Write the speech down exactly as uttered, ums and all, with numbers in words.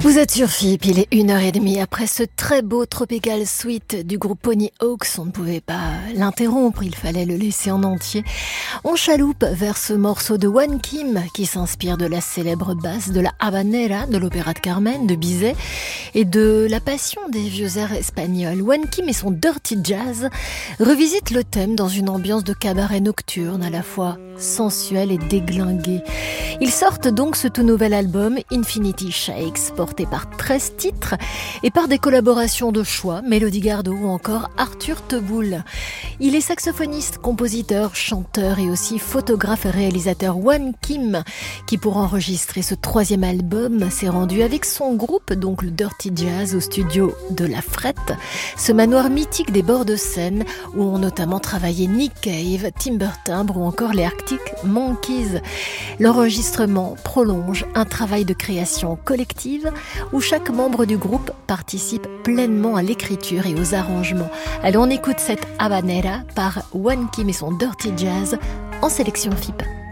Vous êtes sur F I P, il est une heure trente. Après ce très beau Tropical Suite du groupe Pony Hawks, on ne pouvait pas l'interrompre, il fallait le laisser en entier. On chaloupe vers ce morceau de One Kim qui s'inspire de la célèbre basse de la Habanera, de l'opéra de Carmen, de Bizet et de la passion des vieux airs espagnols. One Kim et son Dirty Jazz revisitent le thème dans une ambiance de cabaret nocturne à la fois sensuelle et déglinguée. Ils sortent donc ce tout nouvel album Infinity Shakes, porté par treize titres et par des collaborations de choix, Mélodie Gardot ou encore Arthur Teboul. Il est saxophoniste, compositeur, chanteur et aussi photographe et réalisateur. One Kim, qui pour enregistrer ce troisième album s'est rendu avec son groupe, donc le Dirty Jazz, au studio de La Frette, ce manoir mythique des bords de Seine où ont notamment travaillé Nick Cave, Timber Timbre ou encore les Arctic Monkeys. L'enregistrement prolonge un travail de création collective où chaque membre du groupe participe pleinement à l'écriture et aux arrangements. Allez, on écoute cette Habanera par One Kim et son Dirty Jazz en sélection F I P.